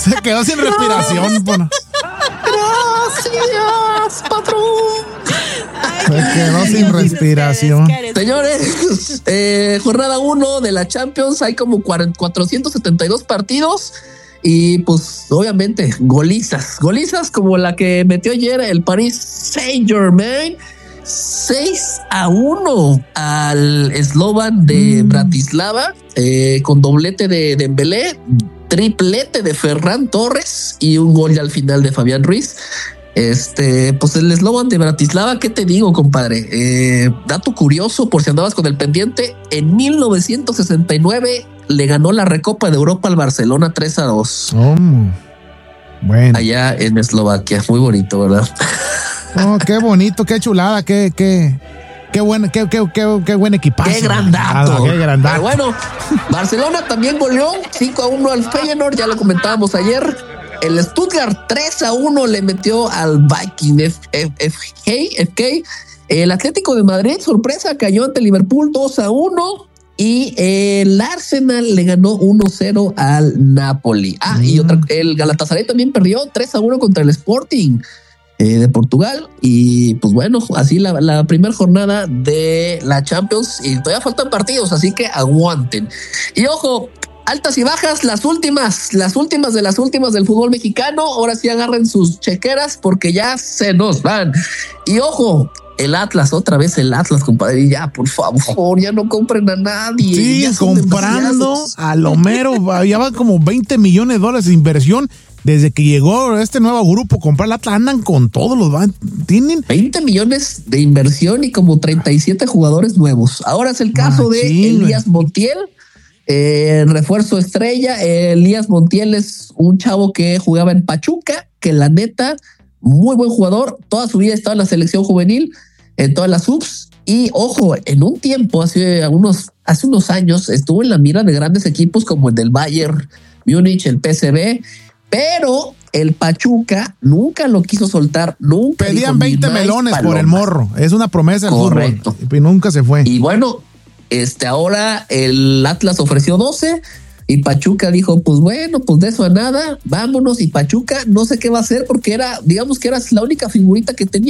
Se quedó sin respiración. Bueno. Gracias, patrón. Se quedó sin respiración. Señores, jornada 1 de la Champions, hay como 472 partidos y pues obviamente golizas como la que metió ayer el Paris Saint-Germain, 6-1 al Slovan de Bratislava, con doblete de Dembélé, triplete de Ferran Torres y un gol ya al final de Fabián Ruiz. Pues el Slovan de Bratislava, ¿qué te digo, compadre? Dato curioso, por si andabas con el pendiente, en 1969 le ganó la Recopa de Europa al Barcelona 3-2. Bueno. Allá en Eslovaquia, muy bonito, ¿verdad? Oh, qué bonito, qué chulada, qué buen equipazo. Qué gran dato. Qué gran dato. Pero bueno, Barcelona también goleó 5-1 al Feyenoord, ya lo comentábamos ayer. El Stuttgart 3-1 le metió al Viking FK. El Atlético de Madrid, sorpresa, cayó ante Liverpool 2-1. Y el Arsenal le ganó 1-0 al Napoli. Y el Galatasaray también perdió 3-1 contra el Sporting de Portugal. Y pues bueno, así la primera jornada de la Champions. Y todavía faltan partidos, así que aguanten. Y ojo, altas y bajas, las últimas de las últimas del fútbol mexicano. Ahora sí agarren sus chequeras porque ya se nos van. Y ojo, el Atlas, otra vez el Atlas, compadre. Ya, por favor, ya no compren a nadie. Sí, comprando a Lomero. Ya van como $20 millones de inversión. Desde que llegó este nuevo grupo, comprar el Atlas, andan con todos los... Tienen 20 millones de inversión y como 37 jugadores nuevos. Ahora es el caso de Elías Montiel, refuerzo estrella. Elías Montiel es un chavo que jugaba en Pachuca, que la neta, muy buen jugador. Toda su vida estaba en la selección juvenil, en todas las subs. Y ojo, en un tiempo, hace unos años, estuvo en la mira de grandes equipos como el del Bayern Múnich, el PSV. Pero el Pachuca nunca lo quiso soltar, nunca. Pedían 20 melones por el morro. Es una promesa del fútbol. Y nunca se fue. Y bueno, ahora el Atlas ofreció 12 y Pachuca dijo, pues bueno, pues de eso a nada, vámonos. Y Pachuca no sé qué va a hacer porque digamos que era la única figurita que tenía.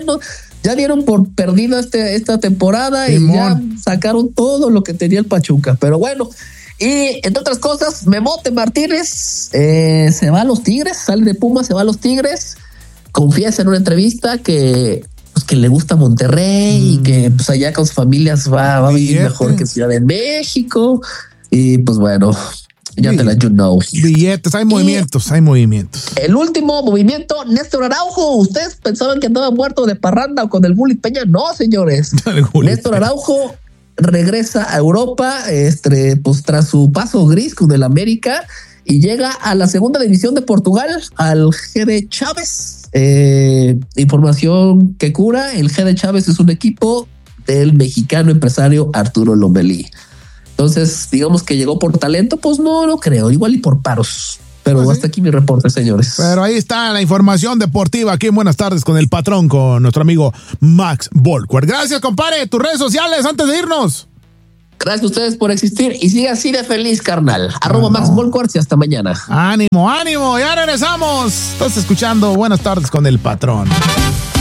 Ya dieron por perdida esta temporada. Simón. Y ya sacaron todo lo que tenía el Pachuca. Pero bueno. Y entre otras cosas, Memote Martínez se va a los Tigres, sale de Pumas, se va a los Tigres. Confiesa en una entrevista que le gusta Monterrey y que pues allá con sus familias va a vivir mejor que Ciudad de México. Y pues bueno, ya te la you know. Billetes, hay movimientos. El último movimiento, Néstor Araujo. Ustedes pensaban que andaba muerto de parranda o con el Bully Peña. No, señores. Néstor Araujo regresa a Europa, pues tras su paso gris con el América, y llega a la segunda división de Portugal, al GD Chávez. Información que cura, el GD Chávez es un equipo del mexicano empresario Arturo Lomelí. Entonces, digamos que llegó por talento, pues no lo creo, igual y por paros. Pero pues hasta aquí mi reporte, señores. Pero ahí está la información deportiva aquí en Buenas Tardes con el patrón, con nuestro amigo Max Volkwer. Gracias, compadre. Tus redes sociales antes de irnos. Gracias a ustedes por existir y siga así de feliz, carnal. @Max Volkwer y hasta mañana. Ánimo, ya regresamos. Estás escuchando Buenas Tardes con el patrón.